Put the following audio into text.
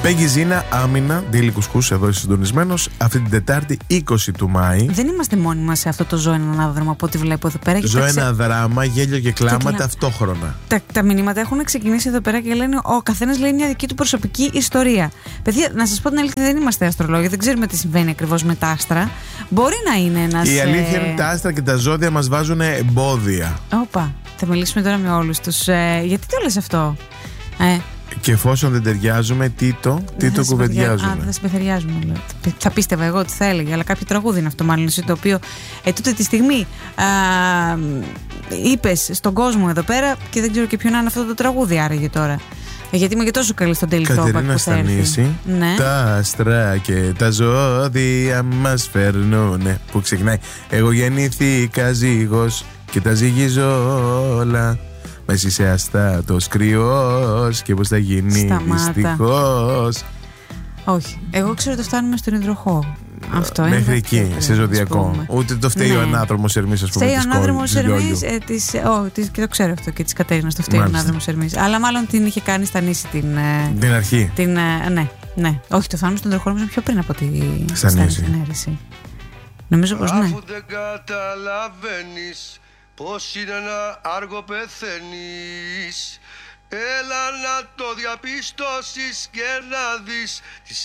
Πέγγι Ζήνα, Άμυνα, Ντίλη Κουσκούς, εδώ είσαι συντονισμένος. Αυτή την Τετάρτη 20 του Μάη. Δεν είμαστε μόνοι μας σε αυτό το Ζω ένα ανάδραμα από ό,τι βλέπω εδώ πέρα. Ζω ένα δράμα, γέλιο και κλάμα ταυτόχρονα. Τα μηνύματα έχουν ξεκινήσει εδώ πέρα και λένε ο καθένας λέει μια δική του προσωπική ιστορία. Παιδιά, να σας πω την αλήθεια, δεν είμαστε αστρολόγοι, δεν ξέρουμε τι συμβαίνει ακριβώς με τα άστρα. Μπορεί να είναι ένας. Η αλήθεια είναι τα άστρα και τα ζώδια μας βάζουν εμπόδια. Όπα, θα μιλήσουμε τώρα με όλους τους. Γιατί το λες αυτό? Και εφόσον δεν ταιριάζουμε, τι το κουβεντιάζουμε. Δεν συμπεθεριάζουμε. Θα πίστευα εγώ ότι θα έλεγε, αλλά κάποιο τραγούδι είναι αυτό, μάλλον εσύ, το οποίο τούτη τη στιγμή είπες στον κόσμο εδώ πέρα και δεν ξέρω και ποιο να είναι αυτό το τραγούδι άραγε τώρα. Γιατί είμαι και τόσο καλή στον τελικό Κατερίνα Στανίση. Ναι. Τα άστρα και τα ζώδια μας φέρνουνε. Που ξεκινάει. Εγώ γεννήθηκα ζύγος και τα ζυγίζω όλα. Μα εσύ είσαι αστάτος κρυός και πώς θα γίνει δυστυχώς. Όχι, εγώ ξέρω ότι φτάνουμε στον υδροχό. Αυτό είναι. Μέχρι εκεί, σε ζωδιακό. Ούτε το φταίει ο ανάδρομος Ερμής, ας πούμε. Φταίει ο ανάδρομος Ερμής, και το ξέρω αυτό και της Κατέρινας. Το φταίει ο ανάδρομος Ερμής. Αλλά μάλλον την είχε κάνει στα νήσι την αρχή. Ναι. Όχι, το φτάνουμε στον υδροχό νομίζω πιο πριν από τη Στανίση. Νομίζω πως ναι. Αφού δεν καταλαβαίνεις πως είναι να άργο πεθαίνεις, έλα να το διαπιστώσεις και να δεις τις